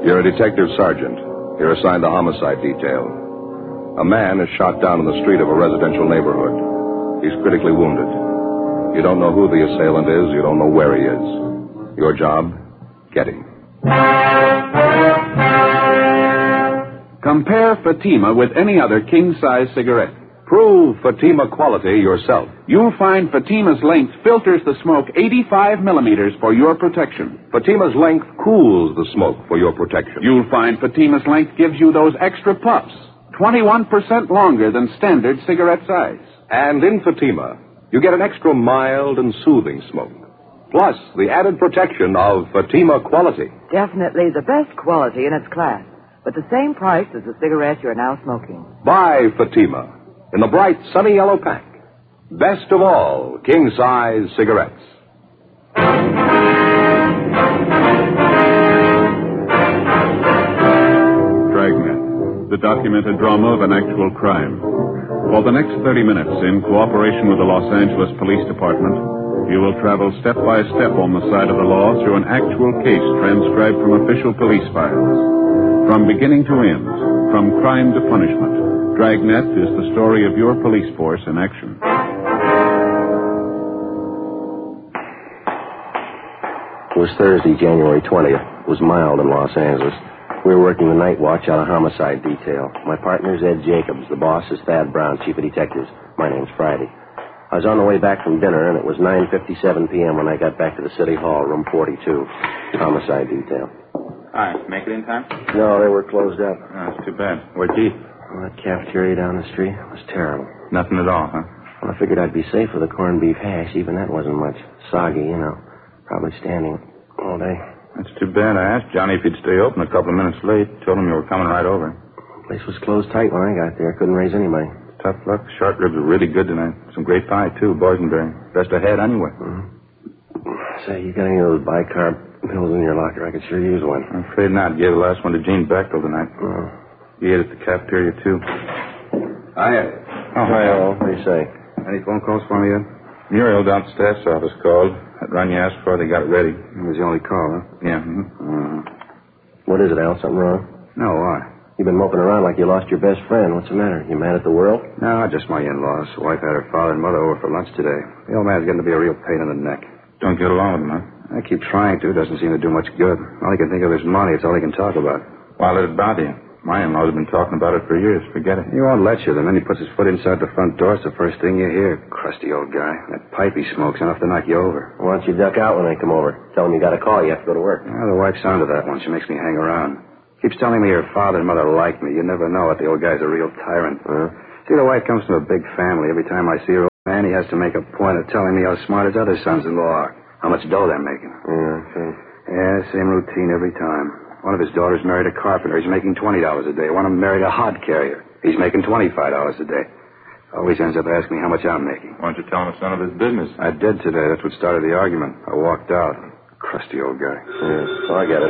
You're a detective sergeant. You're assigned the homicide detail. A man is shot down in the street of a residential neighborhood. He's critically wounded. You don't know who the assailant is. You don't know where he is. Your job, get him. Compare Fatima with any other king-size cigarette. Prove Fatima quality yourself. You'll find Fatima's length filters the smoke 85 millimeters for your protection. Fatima's length cools the smoke for your protection. You'll find Fatima's length gives you those extra puffs, 21% longer than standard cigarette size. And in Fatima, you get an extra mild and soothing smoke. Plus, the added protection of Fatima quality. Definitely the best quality in its class, but the same price as the cigarette you're now smoking. Buy Fatima in the bright sunny yellow pack. Best of all, king-size cigarettes. Dragnet, the documented drama of an actual crime. For the next 30 minutes, in cooperation with the Los Angeles Police Department, you will travel step by step on the side of the law through an actual case transcribed from official police files. From beginning to end, from crime to punishment, Dragnet is the story of your police force in action. It was Thursday, January 20th. It was mild in Los Angeles. We were working the night watch out of homicide detail. My partner's Ed Jacobs. The boss is Thad Brown, chief of detectives. My name's Friday. I was on the way back from dinner, and it was 9:57 p.m. when I got back to the city hall, room 42, homicide detail. Hi, make it in time? No, they were closed up. Oh, that's too bad. Where'd you eat? Well, that cafeteria down the street was terrible. Nothing at all, huh? Well, I figured I'd be safe with a corned beef hash. Even that wasn't much. Soggy, you know. Probably standing all day. That's too bad. I asked Johnny if he'd stay open a couple of minutes late. Told him you were coming right over. The place was closed tight when I got there. Couldn't raise anybody. Tough luck. Short ribs were really good tonight. Some great pie, too. Boysenberry. Best ahead, anyway. Mm-hmm. Say, you got any of those bicarb pills in your locker? I could sure use one. I'm afraid not. Gave the last one to Gene Bechtel tonight. Oh. He ate at the cafeteria, too. Hiya. Oh, hi. What do you say? Any phone calls for me yet? Muriel down at the staff's office called. That run you asked for, they got it ready. It was the only call, huh? Yeah. Mm-hmm. What is it, Al? Something wrong? No, why? You've been moping around like you lost your best friend. What's the matter? You mad at the world? No, just my in-laws. Wife had her father and mother over for lunch today. The old man's getting to be a real pain in the neck. Don't get along with him, huh? I keep trying to. Doesn't seem to do much good. All he can think of is money. It's all he can talk about. Why let it bother you? My in-laws have been talking about it for years. Forget it. He won't let you. The minute he puts his foot inside the front door, it's the first thing you hear. Crusty old guy. That pipe he smokes enough to knock you over. Why don't you duck out when they come over? Tell them you got a call. You have to go to work. Well, the wife's onto that one. She makes me hang around. Keeps telling me her father and mother like me. You never know it. The old guy's a real tyrant. See, the wife comes from a big family. Every time I see her old man, he has to make a point of telling me how smart his other sons-in-law are. How much dough they're making. Yeah, same routine every time. One of his daughters married a carpenter. He's making $20 a day. One of them married a hod carrier. He's making $25 a day. Always ends up asking me how much I'm making. Why don't you tell him it's none of his business? I did today. That's what started the argument. I walked out. Crusty old guy. Yeah, so I get it.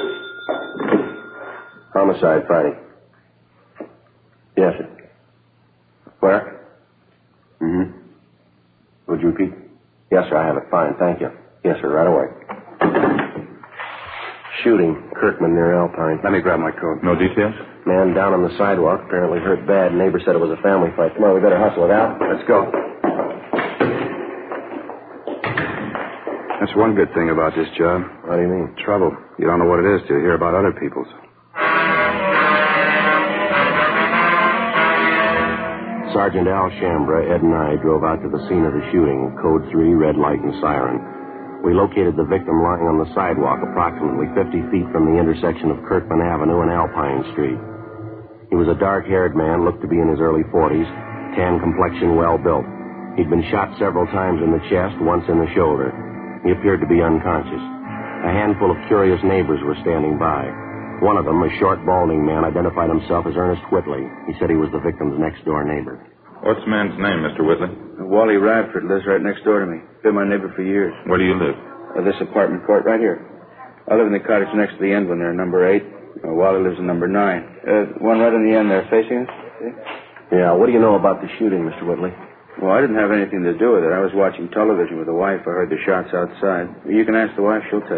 Homicide, Friday. Yes, sir. Where? Mm-hmm. Would you repeat? Yes, sir, I have it. Fine, thank you. Yes, sir, right away. Shooting. Kirkman near Alpine. Let me grab my coat. No details? Man down on the sidewalk, apparently hurt bad. Neighbor said it was a family fight. Come on, we better hustle it out. Let's go. That's one good thing about this job. What do you mean? Trouble. You don't know what it is till you hear about other people's. Sergeant Al Shambra, Ed and I drove out to the scene of the shooting. Code 3, red light and siren. We located the victim lying on the sidewalk approximately 50 feet from the intersection of Kirkman Avenue and Alpine Street. He was a dark-haired man, looked to be in his early 40s, tan complexion, well-built. He'd been shot several times in the chest, once in the shoulder. He appeared to be unconscious. A handful of curious neighbors were standing by. One of them, a short, balding man, identified himself as Ernest Whitley. He said he was the victim's next-door neighbor. What's the man's name, Mr. Whitley? Wally Radford lives right next door to me. Been my neighbor for years. Where do you live? This apartment court right here. I live in the cottage next to the end when they're number 8. Wally lives in number 9. One right on the end there facing us. See? Yeah, what do you know about the shooting, Mr. Whitley? Well, I didn't have anything to do with it. I was watching television with the wife. I heard the shots outside. You can ask the wife. She'll tell you.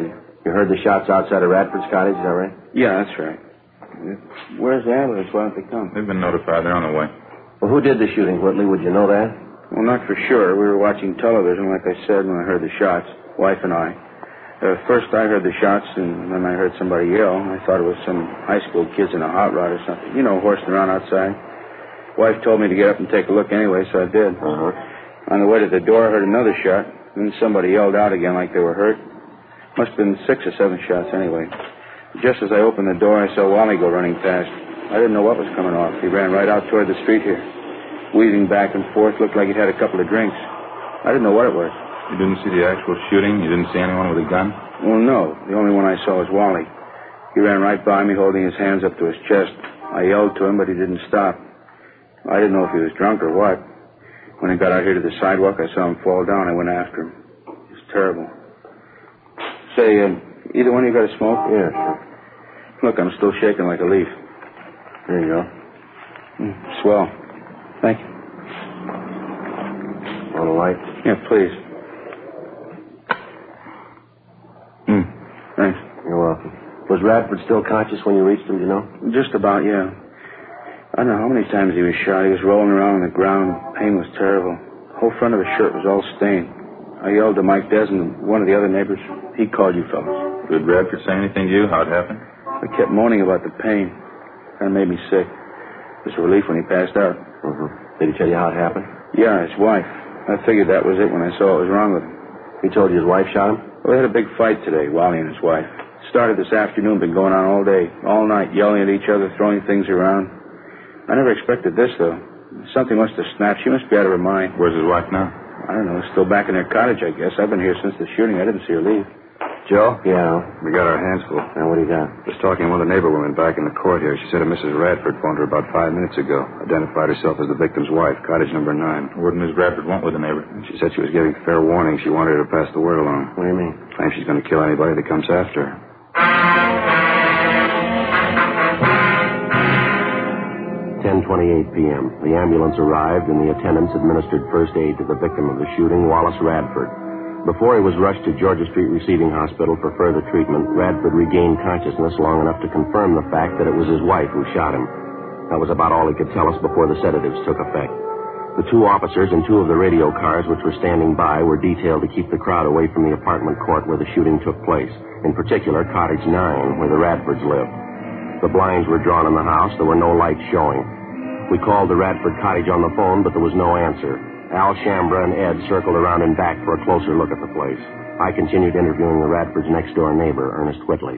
You heard the shots outside of Radford's cottage, is that right? Yeah, that's right. Where's the ambulance? Why don't they come? They've been notified. They're on the way. Well, who did the shooting, Whitley? Would you know that? Well, not for sure. We were watching television, like I said, when I heard the shots, wife and I. First I heard the shots, and then I heard somebody yell. I thought it was some high school kids in a hot rod or something. You know, horsing around outside. Wife told me to get up and take a look anyway, so I did. On the way to the door, I heard another shot. Then somebody yelled out again like they were hurt. Must have been 6 or 7 shots anyway. Just as I opened the door, I saw Wally go running past. I didn't know what was coming off. He ran right out toward the street here. Weaving back and forth, looked like he'd had a couple of drinks. I didn't know what it was. You didn't see the actual shooting? You didn't see anyone with a gun? Well, no. The only one I saw was Wally. He ran right by me, holding his hands up to his chest. I yelled to him, but he didn't stop. I didn't know if he was drunk or what. When he got out here to the sidewalk, I saw him fall down. I went after him. It was terrible. Say, either one of you got a smoke? Yeah, sure. Look, I'm still shaking like a leaf. There you go. Swell. Thank you. Want a light? Yeah, please. Thanks. You're welcome. Was Radford still conscious when you reached him, do you know? Just about, yeah. I don't know how many times he was shot. He was rolling around on the ground. Pain was terrible. The whole front of his shirt was all stained. I yelled to Mike Desmond, one of the other neighbors. He called you fellas. Did Radford say anything to you? How it happened? I kept moaning about the pain. Kind of made me sick. It was a relief when he passed out. Did he tell you how it happened? Yeah, his wife. I figured that was it when I saw what was wrong with him. He told you his wife shot him? Well, they had a big fight today, Wally and his wife. Started this afternoon, been going on all day, all night, yelling at each other, throwing things around. I never expected this, though. Something must have snapped. She must be out of her mind. Where's his wife now? I don't know. Still back in their cottage, I guess. I've been here since the shooting. I didn't see her leave. Joe? Yeah. We got our hands full. Now, what do you got? Just talking to one of the neighbor women back in the court here. She said a Mrs. Radford phoned her about 5 minutes ago. Identified herself as the victim's wife, cottage number 9. Where did Miss Radford want with the neighbor? She said she was giving fair warning. She wanted her to pass the word along. What do you mean? Claims she's going to kill anybody that comes after her. 10:28 p.m. The ambulance arrived, and the attendants administered first aid to the victim of the shooting, Wallace Radford. Before he was rushed to Georgia Street Receiving Hospital for further treatment, Radford regained consciousness long enough to confirm the fact that it was his wife who shot him. That was about all he could tell us before the sedatives took effect. The 2 officers and 2 of the radio cars which were standing by were detailed to keep the crowd away from the apartment court where the shooting took place, in particular Cottage 9, where the Radfords lived. The blinds were drawn in the house. There were no lights showing. We called the Radford cottage on the phone, but there was no answer. Al Shambra and Ed circled around and back for a closer look at the place. I continued interviewing the Radford's next-door neighbor, Ernest Whitley.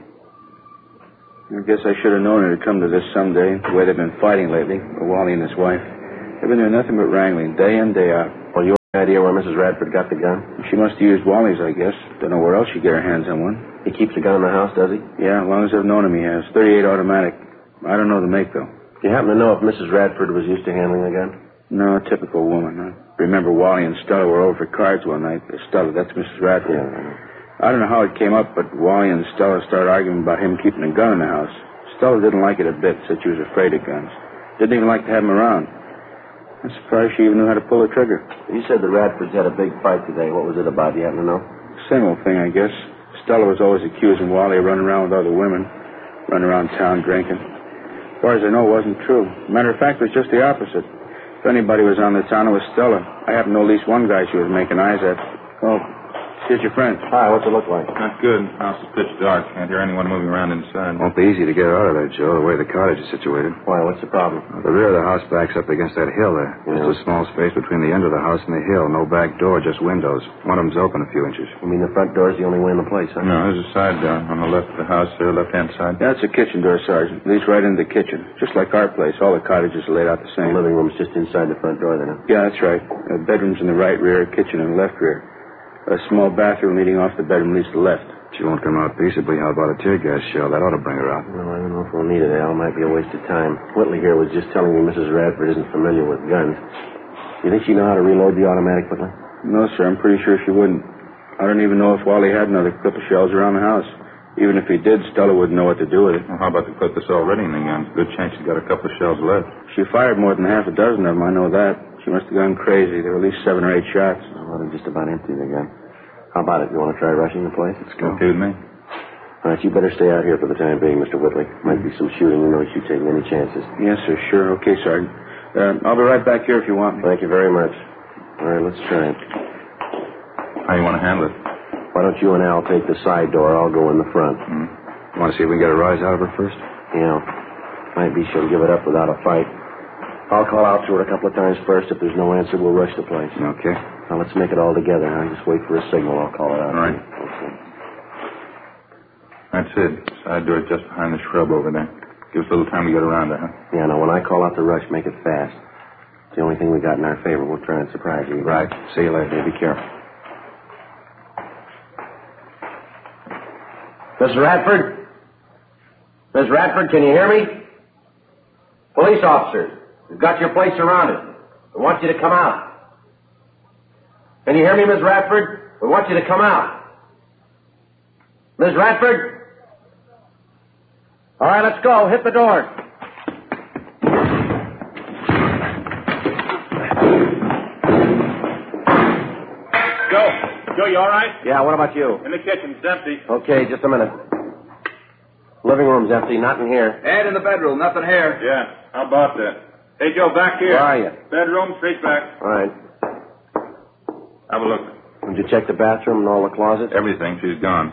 I guess I should have known it'd come to this someday, the way they've been fighting lately, Wally and his wife. They've been doing nothing but wrangling, day in, day out. Well, you have any idea where Mrs. Radford got the gun? She must have used Wally's, I guess. Don't know where else she'd get her hands on one. He keeps the gun in the house, does he? Yeah, as long as I've known him, he has. 38 automatic. I don't know the make, though. Do you happen to know if Mrs. Radford was used to handling a gun? No, typical woman. I remember Wally and Stella were over for cards one night. Stella, that's Mrs. Radford. Yeah. I don't know how it came up, but Wally and Stella started arguing about him keeping a gun in the house. Stella didn't like it a bit, said she was afraid of guns. Didn't even like to have him around. I'm surprised she even knew how to pull the trigger. You said the Radfords had a big fight today. What was it about? You happen to know? Same old thing, I guess. Stella was always accusing Wally of running around with other women, running around town drinking. As far as I know, it wasn't true. Matter of fact, it was just the opposite. If anybody was on the town, it was Stella. I happen to know at least one guy she was making eyes at. Oh, here's your friend. Hi, what's it look like? Not good. House is pitch dark. Can't hear anyone moving around inside. Won't be easy to get her out of there, Joe, the way the cottage is situated. Why, what's the problem? The rear of the house backs up against that hill there. Yeah. Just a small space between the end of the house and the hill. No back door, just windows. One of them's open a few inches. You mean the front door's the only way in the place, huh? No, there's a side door on the left of the house there, left-hand side. That's a kitchen door, Sergeant. Leads right into the kitchen. Just like our place. All the cottages are laid out the same. The living room's just inside the front door, then, huh? Yeah, that's right. Bedrooms in the right rear, kitchen in the left rear. A small bathroom leading off the bedroom leads to the left. She won't come out peaceably. How about a tear gas shell? That ought to bring her out. Well, I don't know if we'll need it, Al. Might be a waste of time. Whitley here was just telling me Mrs. Radford isn't familiar with guns. You think she know how to reload the automatic, Whitley? No, sir. I'm pretty sure she wouldn't. I don't even know if Wally had another clip of shells around the house. Even if he did, Stella wouldn't know what to do with it. Well, how about the clip that's already in the gun? Good chance she's got a couple of shells left. She fired more than half a dozen of them, I know that. She must have gone crazy. There were at least 7 or 8 shots. Well, they're just about empty, the gun. How about it? You want to try rushing the place? Let's go. Good, me. All right, you better stay out here for the time being, Mr. Whitley. Might be some shooting. You know, you taking any chances. Yes, sir. Sure. Okay, Sergeant. I'll be right back here if you want me. Thank you very much. All right, let's try it. How you want to handle it? Why don't you and Al take the side door? I'll go in the front. You want to see if we can get a rise out of her first? Yeah. Might be she'll give it up without a fight. I'll call out to her a couple of times first. If there's no answer, we'll rush the place. Okay. Now, let's make it all together. I'll just wait for a signal. I'll call it out. All right. Okay. That's it. Side door just behind the shrub over there. Give us a little time to get around her, huh? Yeah, now, when I call out the rush, make it fast. It's the only thing we got in our favor. We'll try and surprise you. Right. See you later. Yeah, be careful. Miss Radford? Miss Radford, can you hear me? Police officers, we've got your place surrounded. We want you to come out. Can you hear me, Miss Radford? We want you to come out. Miss Radford? All right, let's go. Hit the door. Joe, you all right? Yeah, what about you? In the kitchen. It's empty. Okay, just a minute. Living room's empty, not in here. Ed, in the bedroom. Nothing here. Yeah, how about that? Hey, Joe, back here. Where are you? Bedroom, straight back. All right. Have a look. Did you check the bathroom and all the closets? Everything. She's gone.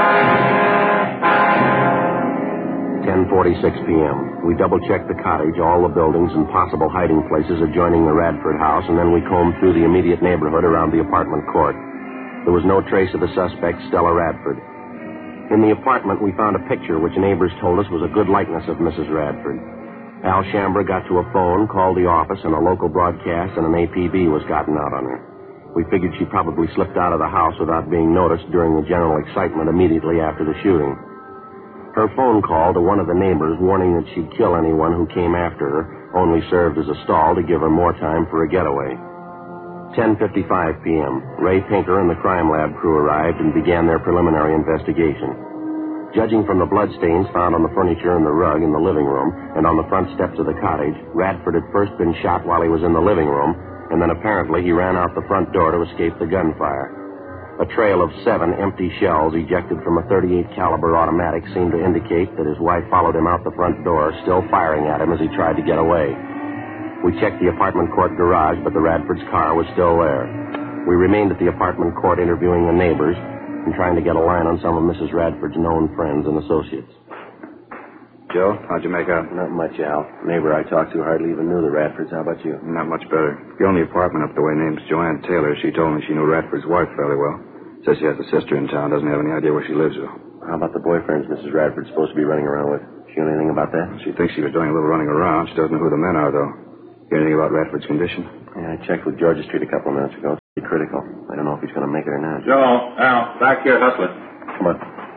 10:46 p.m. We double-checked the cottage, all the buildings, and possible hiding places adjoining the Radford house, and then we combed through the immediate neighborhood around the apartment court. There was no trace of the suspect, Stella Radford. In the apartment, we found a picture which neighbors told us was a good likeness of Mrs. Radford. Al Shambra got to a phone, called the office, and a local broadcast and an APB was gotten out on her. We figured she probably slipped out of the house without being noticed during the general excitement immediately after the shooting. Her phone call to one of the neighbors warning that she'd kill anyone who came after her only served as a stall to give her more time for a getaway. 10:55 p.m. Ray Pinker and the crime lab crew arrived and began their preliminary investigation. Judging from the bloodstains found on the furniture and the rug in the living room and on the front steps of the cottage, Radford had first been shot while he was in the living room, and then apparently he ran out the front door to escape the gunfire. A trail of 7 empty shells ejected from a .38 caliber automatic seemed to indicate that his wife followed him out the front door, still firing at him as he tried to get away. We checked the apartment court garage, but the Radford's car was still there. We remained at the apartment court interviewing the neighbors and trying to get a line on some of Mrs. Radford's known friends and associates. Joe, how'd you make out? Not much, Al. The neighbor I talked to hardly even knew the Radfords. How about you? Not much better. The only apartment up the way name's Joanne Taylor. She told me she knew Radford's wife fairly well. Says she has a sister in town. Doesn't have any idea where she lives, though. How about the boyfriends Mrs. Radford's supposed to be running around with? She know anything about that? She thinks she was doing a little running around. She doesn't know who the men are, though. Hear anything about Radford's condition? Yeah, I checked with Georgia Street a couple of minutes ago. It's pretty critical. I don't know if he's going to make it or not. Joe, Al, back here, hustling. Come on.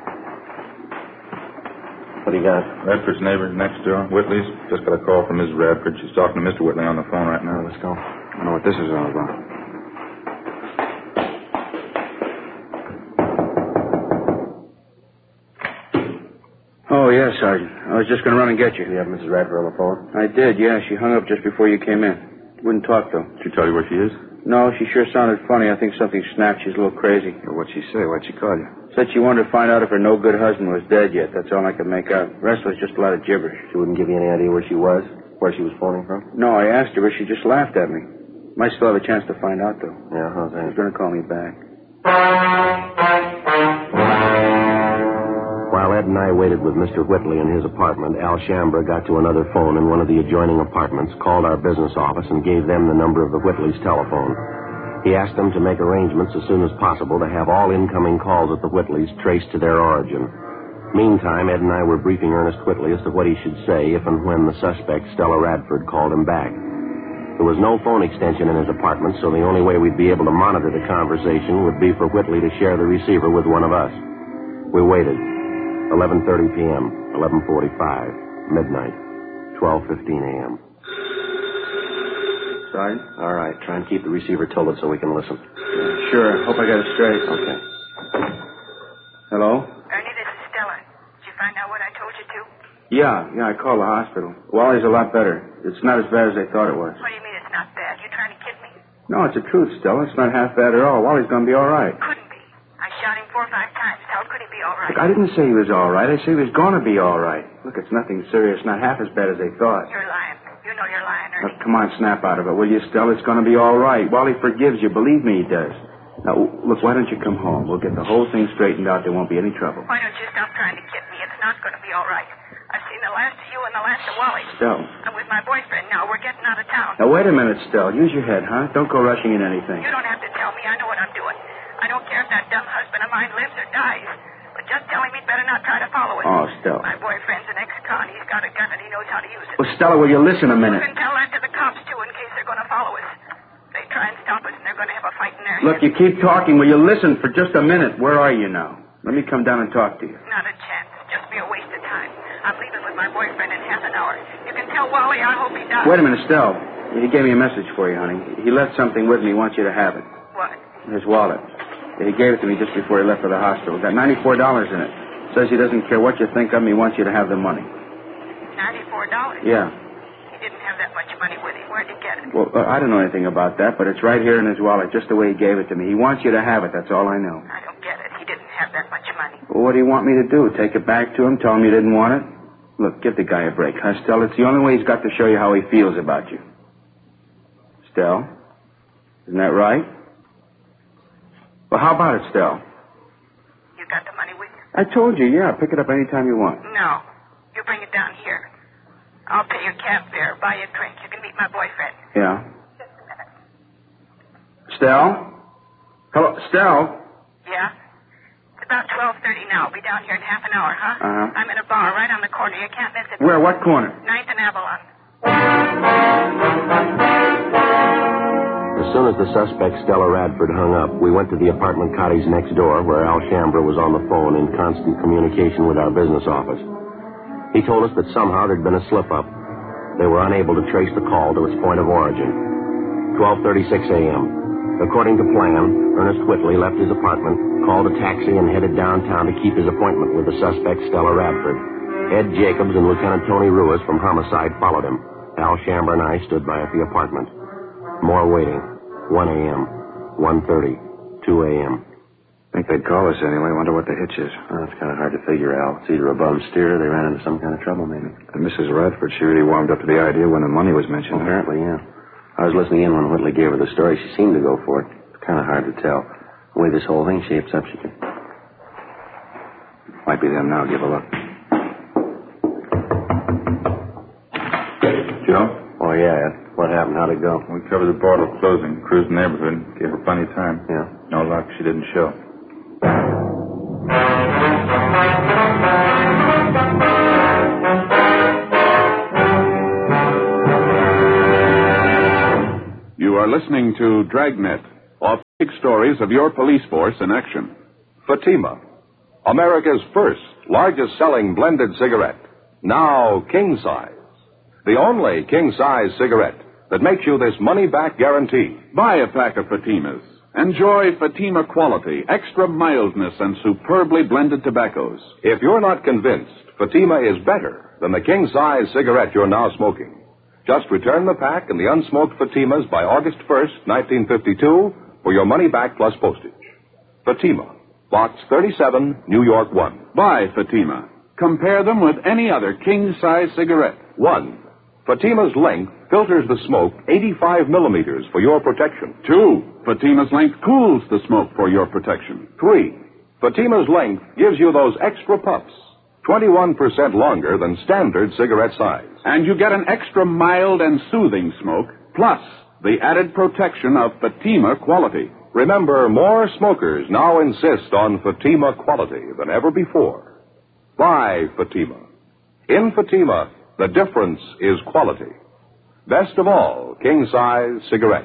What do you got? Radford's neighbor next door, Whitley's. Just got a call from Ms. Radford. She's talking to Mr. Whitley on the phone right now. Let's go. I don't know what this is all about. Oh, yeah, Sergeant. I was just going to run and get you. Do you have Mrs. Radford on the phone? I did, yeah. She hung up just before you came in. Wouldn't talk, though. Did she tell you where she is? No, she sure sounded funny. I think something snapped. She's a little crazy. Well, what'd she say? Why'd she call you? Said she wanted to find out if her no-good husband was dead yet. That's all I could make out. The rest was just a lot of gibberish. She wouldn't give you any idea where she was? Where she was phoning from? No, I asked her, but she just laughed at me. Might still have a chance to find out, though. Yeah, how's that? She's going to call me back. While Ed and I waited with Mr. Whitley in his apartment, Al Shambra got to another phone in one of the adjoining apartments, called our business office, and gave them the number of the Whitleys' telephone. He asked them to make arrangements as soon as possible to have all incoming calls at the Whitleys traced to their origin. Meantime, Ed and I were briefing Ernest Whitley as to what he should say if and when the suspect, Stella Radford, called him back. There was no phone extension in his apartment, so the only way we'd be able to monitor the conversation would be for Whitley to share the receiver with one of us. We waited. 11:30 p.m., 11:45, midnight, 12:15 a.m. Sergeant? All right, try and keep the receiver tilted so we can listen. Sure. Hope I got it straight. Okay. Hello? Ernie, this is Stella. Did you find out what I told you to? Yeah, I called the hospital. Wally's a lot better. It's not as bad as they thought it was. What do you mean it's not bad? You trying to kid me? No, it's the truth, Stella. It's not half bad at all. Wally's going to be all right. Couldn't be. I shot him 4 or 5 times. How could he be all right? right. Look, I didn't say he was all right. I say he was going to be all right. Look, it's nothing serious, not half as bad as they thought. You're lying. You know you're lying, Ernie. Look, come on, snap out of it, will you, Stella? It's going to be all right. Wally forgives you. Believe me, he does. Now, look, why don't you come home? We'll get the whole thing straightened out. There won't be any trouble. Why don't you stop trying to kid me? It's not going to be all right. I've seen the last of you and the last of Wally. Stella. I'm with my boyfriend now. We're getting out of town. Now, wait a minute, Stella. Use your head, huh? Don't go rushing in anything. You don't have to tell me. I know what I'm doing. I don't care if that dumb husband of mine lives or dies. But just tell him he'd better not try to follow us. Oh, Stella. My boyfriend's an ex-con. He's got a gun and he knows how to use it. Well, Stella, will you listen a minute? You can tell that to the cops, too, in case they're going to follow us. They try and stop us and they're going to have a fight in their Look, heads. you keep talking. Will you listen for just a minute? Where are you now? Let me come down and talk to you. Not a chance. Just be a waste of time. I'm leaving with my boyfriend in half an hour. You can tell Wally I hope he does. Wait a minute, Stella. He gave me a message for you, honey. He left something with me. He wants you to have it. What? His wallet. He gave it to me just before he left for the hospital. Got $94 in it. Says he doesn't care what you think of him. He wants you to have the money. $94? Yeah. He didn't have that much money with him. Where'd he get it? Well, I don't know anything about that, but it's right here in his wallet, just the way he gave it to me. He wants you to have it. That's all I know. I don't get it. He didn't have that much money. Well, what do you want me to do? Take it back to him? Tell him you didn't want it? Look, give the guy a break, huh, Stella? It's the only way he's got to show you how he feels about you. Stella? Isn't that right? Well, how about it, Stella? You got the money with you? I told you, yeah. Pick it up any time you want. No. You bring it down here. I'll pay your cab fare, buy you a drink. You can meet my boyfriend. Yeah. Just a minute. Stella? Hello, Stella? Yeah? It's about 12:30 now. I'll be down here in half an hour, huh? Uh-huh. I'm in a bar right on the corner. You can't miss it. Where? What corner? 9th and Avalon. As soon as the suspect, Stella Radford, hung up, we went to the apartment cottage next door where Al Shambra was on the phone in constant communication with our business office. He told us that somehow there'd been a slip-up. They were unable to trace the call to its point of origin. 12:36 a.m. According to plan, Ernest Whitley left his apartment, called a taxi, and headed downtown to keep his appointment with the suspect, Stella Radford. Ed Jacobs and Lieutenant Tony Ruiz from Homicide followed him. Al Shambra and I stood by at the apartment. More waiting. 1 a.m., 1:30, 2 a.m. Think they'd call us anyway. Wonder what the hitch is. Well, it's kind of hard to figure, Al. It's either a bum steer or they ran into some kind of trouble, maybe. And Mrs. Radford, she really warmed up to the idea when the money was mentioned. Well, apparently, yeah. I was listening in when Whitley gave her the story. She seemed to go for it. It's kind of hard to tell. The way this whole thing shapes up, she could... Might be them now. Give a look. Joe? Oh, yeah, Ed. What happened? How'd it go? We covered the portal closing, cruised the neighborhood, gave her plenty of time. Yeah. No luck, she didn't show. You are listening to Dragnet, authentic stories of your police force in action. Fatima, America's first, largest-selling blended cigarette. Now king size. The only king-size cigarette that makes you this money-back guarantee. Buy a pack of Fatimas. Enjoy Fatima quality, extra mildness, and superbly blended tobaccos. If you're not convinced Fatima is better than the king-size cigarette you're now smoking, just return the pack and the unsmoked Fatimas by August 1st, 1952, for your money back plus postage. Fatima, Box 37, New York 1. Buy Fatima. Compare them with any other king-size cigarette. 1. Fatima's length filters the smoke 85 millimeters for your protection. 2. Fatima's length cools the smoke for your protection. 3. Fatima's length gives you those extra puffs, 21% longer than standard cigarette size. And you get an extra mild and soothing smoke, plus the added protection of Fatima quality. Remember, more smokers now insist on Fatima quality than ever before. Buy Fatima. In Fatima, the difference is quality. Best of all, king-size cigarettes.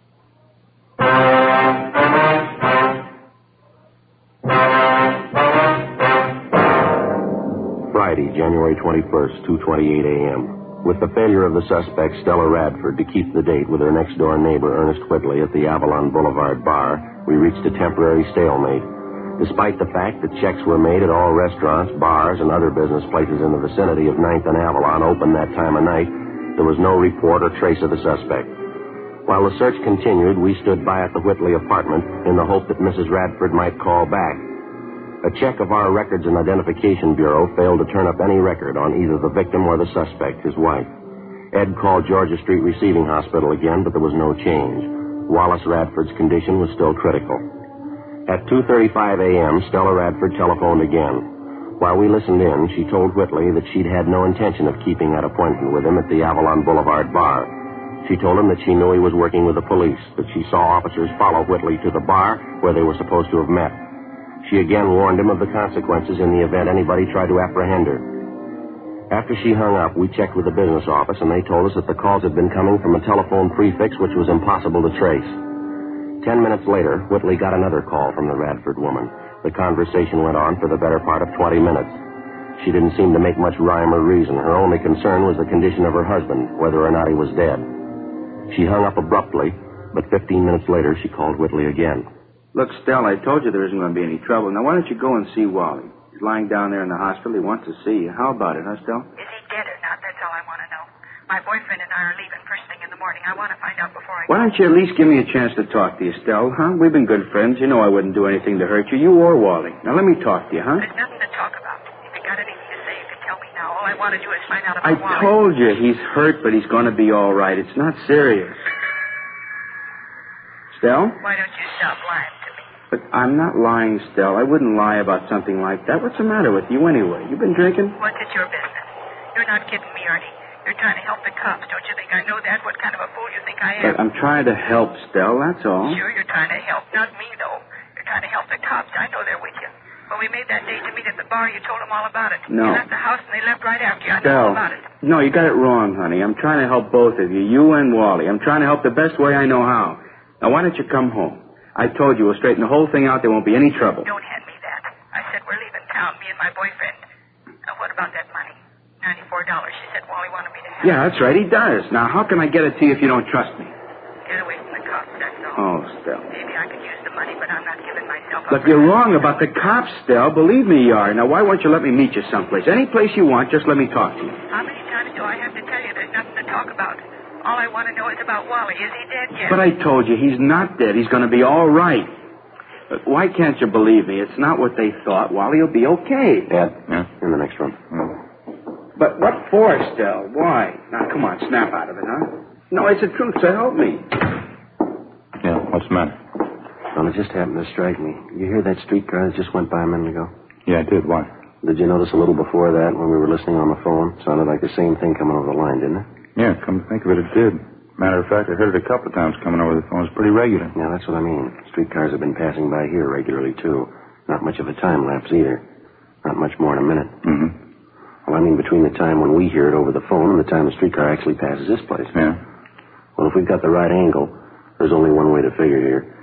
Friday, January 21st, 2:28 a.m. With the failure of the suspect, Stella Radford, to keep the date with her next-door neighbor, Ernest Whitley, at the Avalon Boulevard bar, we reached a temporary stalemate. Despite the fact that checks were made at all restaurants, bars, and other business places in the vicinity of 9th and Avalon open that time of night, there was no report or trace of the suspect. While the search continued, we stood by at the Whitley apartment in the hope that Mrs. Radford might call back. A check of our Records and Identification Bureau failed to turn up any record on either the victim or the suspect, his wife. Ed called Georgia Street Receiving Hospital again, but there was no change. Wallace Radford's condition was still critical. At 2:35 a.m., Stella Radford telephoned again. While we listened in, she told Whitley that she'd had no intention of keeping that appointment with him at the Avalon Boulevard bar. She told him that she knew he was working with the police, that she saw officers follow Whitley to the bar where they were supposed to have met. She again warned him of the consequences in the event anybody tried to apprehend her. After she hung up, we checked with the business office, and they told us that the calls had been coming from a telephone prefix which was impossible to trace. 10 minutes later, Whitley got another call from the Radford woman. The conversation went on for the better part of 20 minutes. She didn't seem to make much rhyme or reason. Her only concern was the condition of her husband, whether or not he was dead. She hung up abruptly, but 15 minutes later, she called Whitley again. Look, Stella, I told you there isn't going to be any trouble. Now, why don't you go and see Wally? He's lying down there in the hospital. He wants to see you. How about it, huh, Stella? Is he dead or not? That's all I want to know. My boyfriend and I are leaving first thing in the morning. I want to find out before I go. Why don't you at least give me a chance to talk to you, Stella, huh? We've been good friends. You know I wouldn't do anything to hurt you or Wally. Now, let me talk to you, huh? There's nothing to talk about. If you got anything to say, you can tell me now. All I want to do is find out about I Wally. told you he's hurt, but he's going to be all right. It's not serious. Stella? Why don't you stop lying to me? But I'm not lying, Stella. I wouldn't lie about something like that. What's the matter with you anyway? You been drinking? What's it your business? You're not kidding me, Artie. You're trying to help the cops. Don't you think I know that? What kind of a fool you think I am? But I'm trying to help, Stella, that's all. Sure, you're trying to help. Not me, though. You're trying to help the cops. I know they're with you. When we made that date to meet at the bar, you told them all about it. No. You left the house and they left right after you. I know all about it. No, you got it wrong, honey. I'm trying to help both of you, you and Wally. I'm trying to help the best way I know how. Now, why don't you come home? I told you we'll straighten the whole thing out. There won't be any trouble. Don't hand me that. I said we're leaving town, me and my boyfriend. Now, what about that money? $94. She said Wally wanted me to have. Yeah, that's right. He does. Now, how can I get it to you if you don't trust me? Get away from the cops, that's all. Oh, Stella. Maybe I could use the money, but I'm not giving myself up. Look, you're wrong about the cops, Stella. Believe me, you are. Now, why won't you let me meet you someplace? Any place you want, just let me talk to you. How many times do I have to tell you there's nothing to talk about? All I want to know is about Wally. Is he dead yet? But I told you, he's not dead. He's going to be all right. But why can't you believe me? It's not what they thought. Wally will be okay. Yeah? In the next room. But what for, Stella? Why? Now, come on, snap out of it, huh? No, it's the truth, so help me. Yeah, what's the matter? Well, it just happened to strike me. You hear that streetcar that just went by a minute ago? Yeah, I did. Why? Did you notice a little before that when we were listening on the phone? Sounded like the same thing coming over the line, didn't it? Yeah, come to think of it, it did. Matter of fact, I heard it a couple of times coming over the phone. It's pretty regular. Yeah, that's what I mean. Streetcars have been passing by here regularly, too. Not much of a time lapse, either. Not much more than a minute. Mm-hmm. Well, I mean between the time when we hear it over the phone and the time the streetcar actually passes this place. Yeah. Well, if we've got the right angle, there's only one way to figure here.